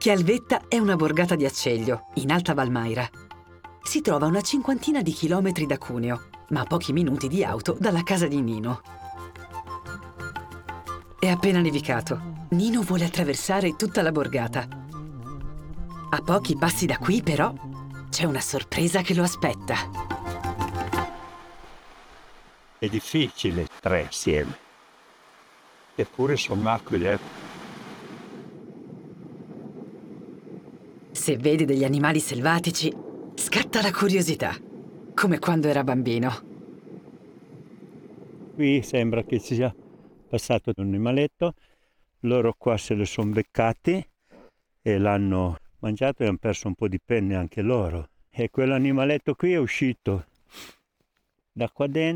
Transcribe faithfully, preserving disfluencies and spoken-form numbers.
Chialvetta è una borgata di Acceglio, in Alta Valmaira. Si trova a una cinquantina di chilometri da Cuneo, ma a pochi minuti di auto dalla casa di Nino. È appena nevicato. Nino vuole attraversare tutta la borgata. A pochi passi da qui, però, c'è una sorpresa che lo aspetta. È difficile tre assieme. Eppure sono aquile. Se vede degli animali selvatici, scatta la curiosità, come quando era bambino. Qui sembra che ci sia passato un animaletto, loro qua se lo sono beccati e l'hanno mangiato e hanno perso un po' di penne anche loro. E quell'animaletto qui è uscito da qua dentro.